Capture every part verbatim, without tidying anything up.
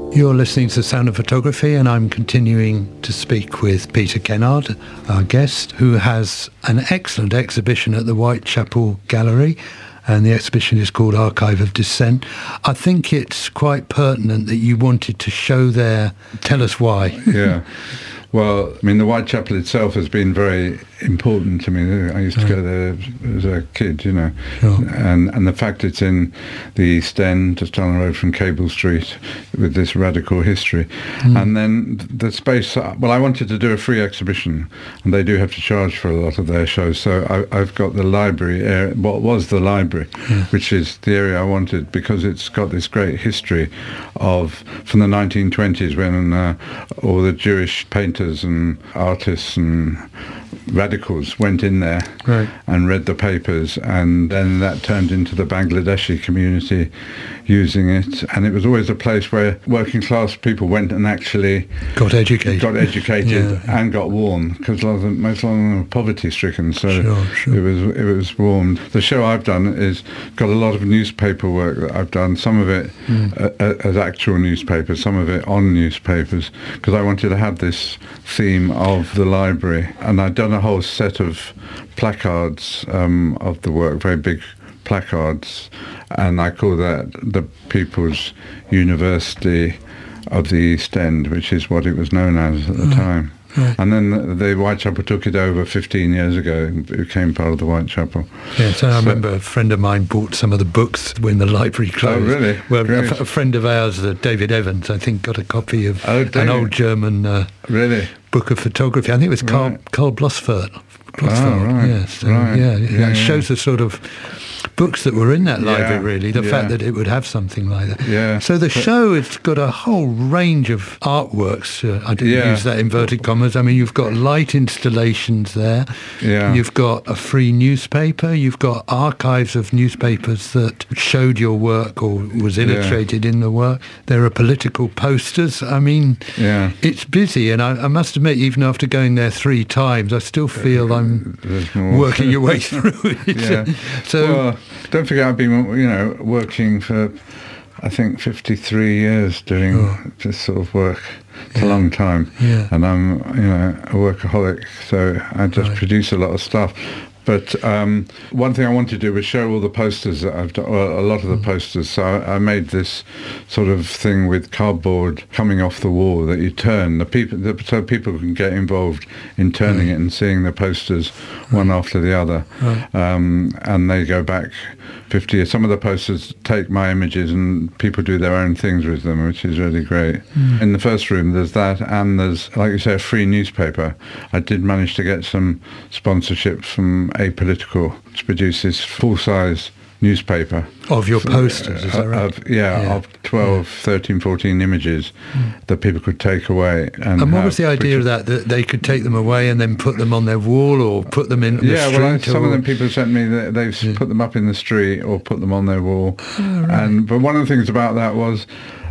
You're listening to Sound of Photography, and I'm continuing to speak with Peter Kennard, our guest, who has an excellent exhibition at the Whitechapel Gallery, and the exhibition is called Archive of Dissent. I think it's quite pertinent that you wanted to show there. Tell us why. Yeah. Well, I mean, the Whitechapel itself has been very important to me. I used to go there as a kid, you know, Sure. and and the fact it's in the East End, just down the road from Cable Street, with this radical history. Mm. And then the space, well, I wanted to do a free exhibition, and they do have to charge for a lot of their shows, so I, I've got the library area, what was the library, yeah. which is the area I wanted, because it's got this great history of, from the nineteen twenties, when uh, all the Jewish painters and artists and radicals went in there right. and read the papers, and then that turned into the Bangladeshi community using it, and it was always a place where working class people went and actually got educated got educated yeah. and got warmed, because most of them were poverty stricken, so sure, sure. it was it was warmed. The show I've done is got a lot of newspaper work that I've done, some of it mm. uh, as actual newspapers, some of it on newspapers, because I wanted to have this theme of the library, and I'd done a whole set of placards um, of the work, very big placards, and I call that the People's University of the East End, which is what it was known as at the right. time. Right. And then the Whitechapel took it over fifteen years ago. It became part of the Whitechapel. Yeah, so I so, remember a friend of mine bought some of the books when the library closed. Oh, really? Well, a, a friend of ours, uh, David Evans, I think, got a copy of oh, an old German uh, really? book of photography. I think it was Carl, right. Carl Blossfeld. Oh, right. Yeah, so, right. yeah, yeah, it yeah. shows the sort of books that were in that library, yeah, really, the yeah. fact that it would have something like that. Yeah. So the show, it's got a whole range of artworks. Uh, I didn't yeah. use that inverted commas. I mean, you've got light installations there. Yeah. You've got a free newspaper. You've got archives of newspapers that showed your work or was illustrated yeah. in the work. There are political posters. I mean, yeah. it's busy. And I, I must admit, even after going there three times, I still feel I'm working your way through it. Yeah. So. Well, don't forget, I've been, you know, working for, I think, fifty-three years doing oh. this sort of work. It's yeah. a long time. Yeah. And I'm, you know, a workaholic, so I just right. produce a lot of stuff. But um, one thing I wanted to do was show all the posters that I've done, well, a lot of the posters. So I, I made this sort of thing with cardboard coming off the wall that you turn, the people, the, so people can get involved in turning right. it and seeing the posters right. one after the other. Right. Um, and they go back fifty years. Some of the posters take my images and people do their own things with them, which is really great. Mm. In the first room, there's that, and there's, like you say, a free newspaper. I did manage to get some sponsorships from Apolitical to produce this full-size newspaper. Of your posters, is that right? Of, yeah, yeah, of twelve, yeah. thirteen, fourteen images mm. that people could take away. And, and what was the idea of that? That they could take them away and then put them on their wall or put them in yeah, the street? well, I, some or... of them people sent me, that they've yeah. put them up in the street or put them on their wall. Oh, right. And But one of the things about that was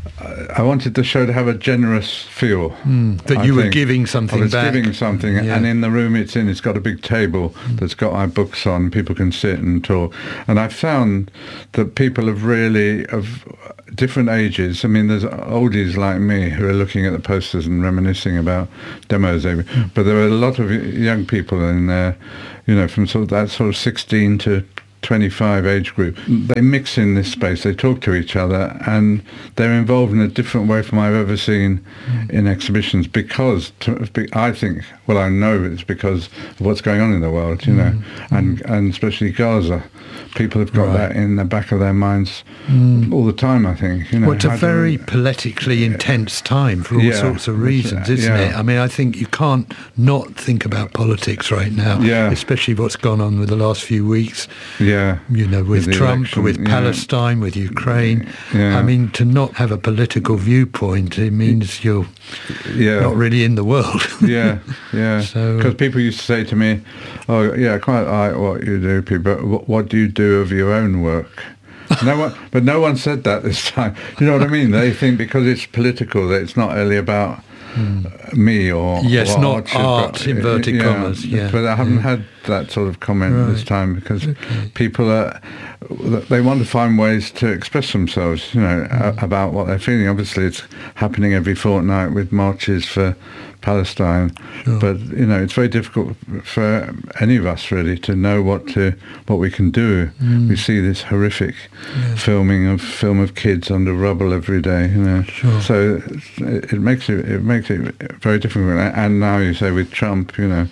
I wanted the show to have a generous feel. Mm, that I you think. were giving something I was back. giving something, yeah. and in the room it's in, it's got a big table mm. that's got my books on. People can sit and talk. And I found that people have really, of different ages, I mean, there's oldies like me who are looking at the posters and reminiscing about demos, mm. but there are a lot of young people in there, you know, from sort of that sort of sixteen to twenty-five age group. They mix in this space, they talk to each other, and they're involved in a different way from I've ever seen mm. in exhibitions, because to, I think, well, I know it's because of what's going on in the world, you know, mm. and and especially Gaza. People have got right. that in the back of their minds mm. all the time, I think. You know, well, it's a very do, politically intense time for all yeah, sorts of reasons, isn't yeah. it? I mean, I think you can't not think about politics right now, yeah. especially what's gone on with the last few weeks. Yeah, you know, with, with Trump, election, with yeah. Palestine, with Ukraine. Yeah. I mean, to not have a political viewpoint, it means you're yeah. not really in the world. yeah, yeah. Because so, people used to say to me, "Oh, yeah, I quite like what you do, people. But what, what do you do of your own work?" No one, but no one said that this time. You know what I mean? They think because it's political that it's not really about mm. me or yes, or not art, art inverted yeah, commas. Yeah, but I haven't yeah. had that sort of comment Right. this time because Okay. people are they want to find ways to express themselves, you know, Mm. a- about what they're feeling. Obviously, it's happening every fortnight with marches for Palestine, Sure. but you know, it's very difficult for any of us really to know what to what we can do. Mm. We see this horrific Yeah. filming of film of kids under rubble every day, you know. Sure. So it, it makes it it makes it very difficult. And now you say with Trump, you know.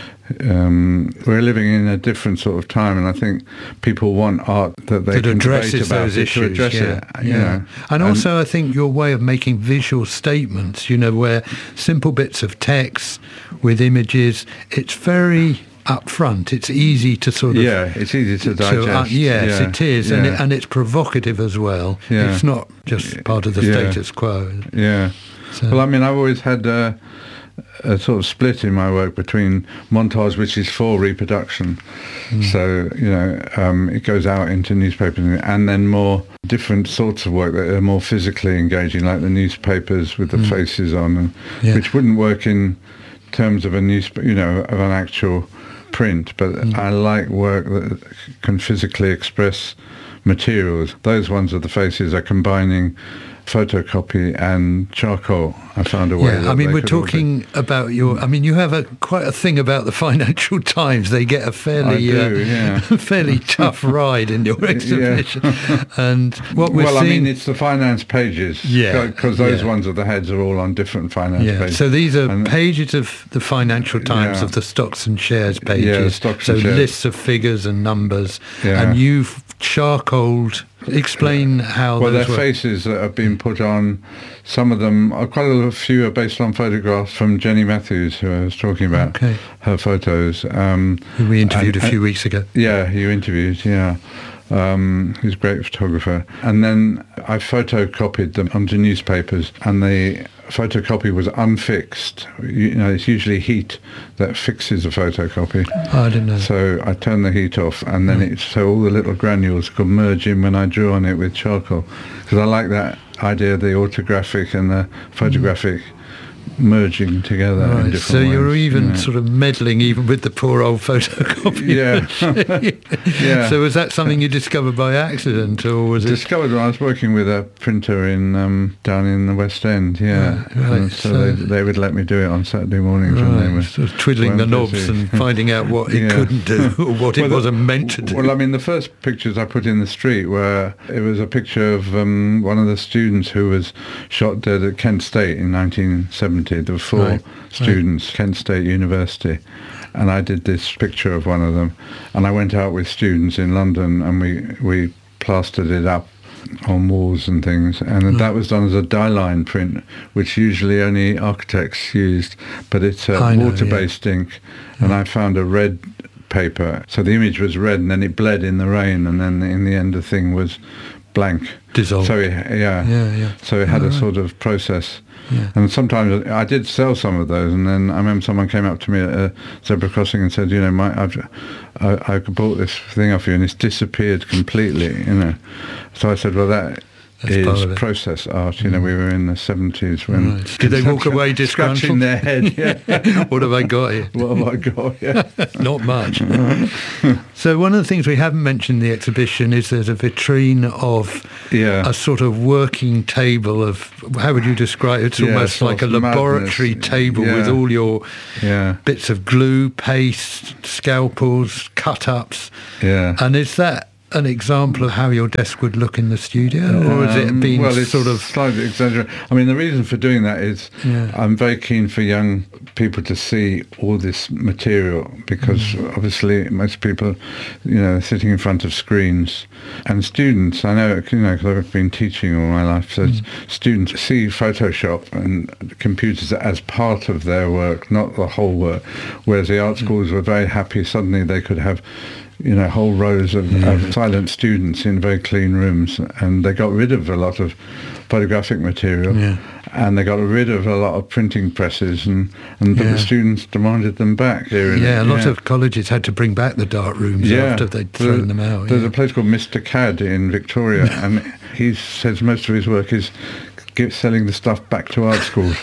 Um, we're living in a different sort of time, and I think people want art that they that can debate addresses about those it, issues. to address yeah, it. You yeah. know. And also, I think your way of making visual statements, you know, where simple bits of text with images, it's very upfront. It's easy to sort of. yeah, it's easy to digest. uh, yes, yeah, it is, and, yeah, it, and it's provocative as well. Yeah. It's not just part of the Yeah. status quo. yeah. So- Well, I mean, I've always had a, a sort of split in my work between montage, which is for reproduction, Mm. so you know um, it goes out into newspapers, and then more different sorts of work that are more physically engaging, like the newspapers with the faces on, and, Mm. Yeah. which wouldn't work in terms of a news, you know, of an actual print. But Mm. I like work that can physically express materials. Those ones of the faces are combining photocopy and charcoal. I found a way. Yeah, that I mean, they we're could all be- talking about your. I mean, you have a quite a thing about the Financial Times. They get a fairly, I do, uh, yeah. fairly tough ride in your exhibition. And what we're well, I seeing, mean, it's the finance pages. Yeah, Because those yeah. ones of the heads are all on different finance yeah. pages. So these are And- pages of the Financial Times Yeah. of the stocks and shares pages. Yeah, stocks so and shares. lists of figures and numbers, Yeah. and you've charcoaled. Explain how Well, those their work. faces that have been put on, some of them, are quite a few are based on photographs from Jenny Matthews, who I was talking about, Okay. her photos. Um, Who we interviewed and- a few weeks ago. Yeah, you interviewed, yeah. Um, he's a great photographer. And then I photocopied them onto newspapers, and the photocopy was unfixed. You, you know, it's usually heat that fixes a photocopy. Oh, I didn't know. So I turned the heat off, and then it's so all the little granules could merge in when I drew on it with charcoal, because I like that idea of the autographic and the photographic merging together in Right, different so ways. you're even yeah. sort of meddling even with the poor old photocopy. Yeah. Yeah. So was that something you discovered by accident, or was it? discovered when I was working with a printer in um, down in the West End. Yeah, Right, right, And so, so- they, they would let me do it on Saturday mornings when they Right, were sort of twiddling the weren't knobs busy. and finding out what it Yeah. couldn't do or what it Well, the- wasn't meant to do. Well, I mean, the first pictures I put in the street were, it was a picture of um, one of the students who was shot dead at Kent State in nineteen seventy. There were four Right, students, Kent State University. And I did this picture of one of them. And I went out with students in London, and we, we plastered it up on walls and things, and Mm. that was done as a dye line print, which usually only architects used, but it's a I know, water-based ink, and I found a red paper, so the image was red, and then it bled in the rain, and then in the end the thing was blank. Dissolved. So it, yeah, Yeah, yeah. So it had Oh, a right. sort of process. Yeah. And sometimes I did sell some of those, and then I remember someone came up to me at a zebra crossing and said, you know, my, I've, I, I bought this thing off you, and it's disappeared completely, you know. So I said, well, that That's part is of it. process art. You know, we were in the seventies when... Right. Did they walk away Scratching disgruntled? their head, yeah. What have I got here? What have I got, yeah. Not much. So one of the things we haven't mentioned in the exhibition is there's a vitrine of Yeah. a sort of working table of, how would you describe it? It's Yeah, almost sort like a of laboratory madness. table with Yeah. all your Yeah, bits of glue, paste, scalpels, cut-ups. yeah. And is that an example of how your desk would look in the studio, or has it Um, been well, it's sort of... slightly exaggerated. I mean, the reason for doing that is Yeah. I'm very keen for young people to see all this material, because Mm. obviously most people, you know, are sitting in front of screens, and students, I know, you know, because I've been teaching all my life, so Mm. students see Photoshop and computers as part of their work, not the whole work, whereas the art schools were very happy suddenly they could have, you know, whole rows of, of silent students in very clean rooms, and they got rid of a lot of photographic material, Yeah. and they got rid of a lot of printing presses, and, and Yeah. the students demanded them back. Yeah, a lot Yeah. of colleges had to bring back the dark rooms Yeah. after they'd There- thrown them out. There's yeah. a place called Mister Cad in Victoria, and he says most of his work is give, selling the stuff back to art schools.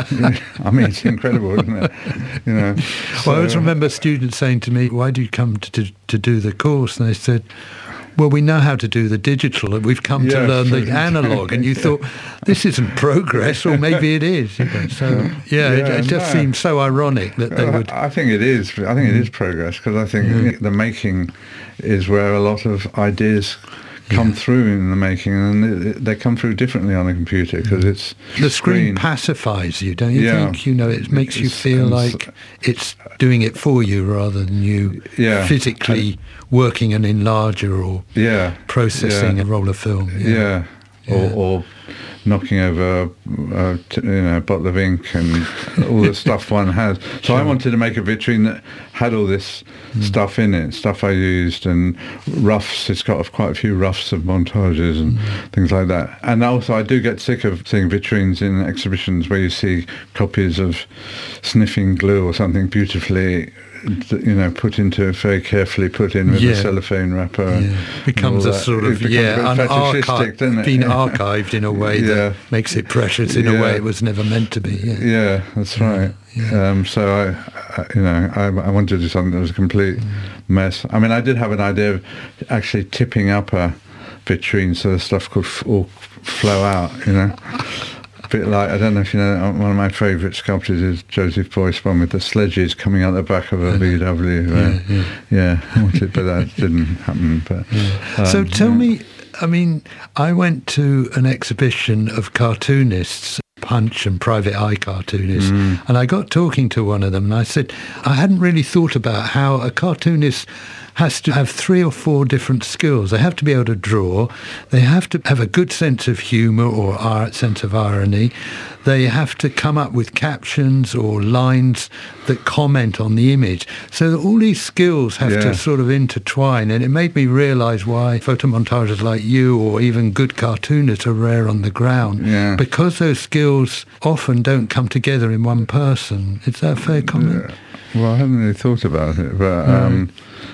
I mean, it's incredible, isn't it? You know. Well, So, I always remember students saying to me, "Why do you come to to, to do the course?" And they said, "Well, we know how to do the digital, and we've come to Yeah, learn the so- analog." And you thought, "This isn't progress, or maybe it is." You know, so yeah, it, Yeah, it just no. seems so ironic that they Well, would. I think it is. I think it is progress because I think the making is where a lot of ideas come through in the making, and it, it, they come through differently on a computer because it's The screen pacifies you, don't you Yeah. think? You know, it makes you It's- feel and s- like it's doing it for you rather than you Yeah. physically working an enlarger or yeah, processing yeah. a roll of film. Yeah, Or, Yeah. or knocking over a, t- you know, a bottle of ink and all the stuff one has. So I wanted to make a vitrine that had all this stuff in it, stuff I used, and roughs. It's got quite a few roughs of montages and things like that. And also I do get sick of seeing vitrines in exhibitions where you see copies of Sniffing Glue or something beautifully, you know, put into, very carefully put in with Yeah. a cellophane wrapper. and Yeah. Becomes all a that. sort It of, becomes yeah, a bit an fetishistic, archive, doesn't it? being Yeah. archived in a way Yeah. that makes it precious in a Yeah. way it was never meant to be. Yeah. Yeah, that's right. Um, so I, I, you know, I, I wanted to do something that was a complete mess. I mean, I did have an idea of actually tipping up a vitrine so the stuff could f- all flow out, you know. A bit like, I don't know if you know, one of my favourite sculptures is Joseph Beuys, one with the sledges coming out the back of a V W. Uh, Yeah, yeah. yeah, I wanted, but that didn't happen. But um, So tell yeah. me, I mean, I went to an exhibition of cartoonists, Punch and Private Eye cartoonists, Mm. and I got talking to one of them, and I said, I hadn't really thought about how a cartoonist has to have three or four different skills. They have to be able to draw, they have to have a good sense of humour or art, sense of irony, they have to come up with captions or lines that comment on the image. So all these skills have Yeah. to sort of intertwine, and it made me realise why photomontages like you or even good cartoonists are rare on the ground, Yeah. because those skills often don't come together in one person. Is that a fair comment? Well, I haven't really thought about it, but um,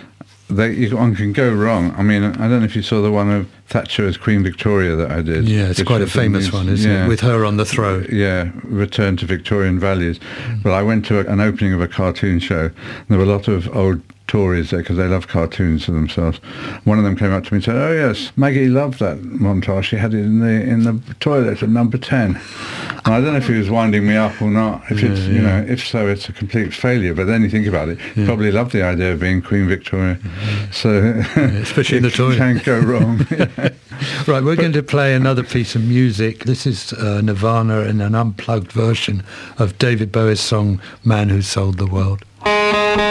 they, you, one can go wrong. I mean, I don't know if you saw the one of Thatcher as Queen Victoria that I did. Yeah, it's which quite a was famous these- one, isn't yeah. it? With her on the throne. Yeah, return to Victorian values. Well, I went to a, an opening of a cartoon show, and there were a lot of old Tories there because they love cartoons for themselves. One of them came up to me and said, "Oh yes, Maggie loved that montage. She had it in the in the toilet at number ten." And I don't know if he was winding me up or not. If it's you know, if so, it's a complete failure. But then you think about it, he probably loved the idea of being Queen Victoria. So especially in the it toilet. can't go wrong. Right, we're going to play another piece of music. This is uh, Nirvana in an unplugged version of David Bowie's song "Man Who Sold the World."